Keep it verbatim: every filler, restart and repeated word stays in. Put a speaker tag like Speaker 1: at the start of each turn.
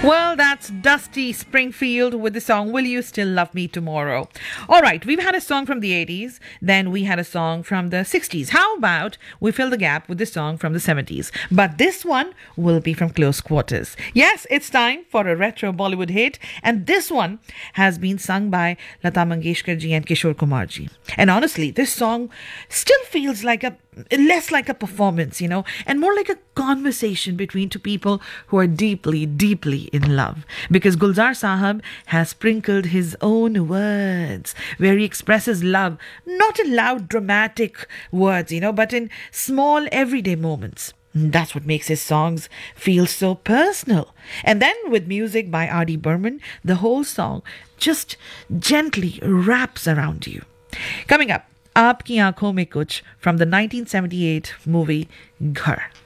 Speaker 1: Well, that's Dusty Springfield with the song Will You Still Love Me Tomorrow? All right, we've had a song from the eighties, then we had a song from the sixties. How about we fill the gap with the song from the seventies? But this one will be from Close Quarters. Yes, it's time for a retro Bollywood hit, and this one has been sung by Lata Mangeshkar ji and Kishore Kumar ji. And honestly, this song still feels like a less like a performance, you know, and more like a conversation between two people who are deeply, deeply in love. Because Gulzar Sahab has sprinkled his own words where he expresses love, not in loud, dramatic words, you know, but in small, everyday moments. That's what makes his songs feel so personal. And then with music by R D Burman, the whole song just gently wraps around you. Coming up, Aapki Aankhon Mein Kuch from the nineteen seventy-eight movie Ghar.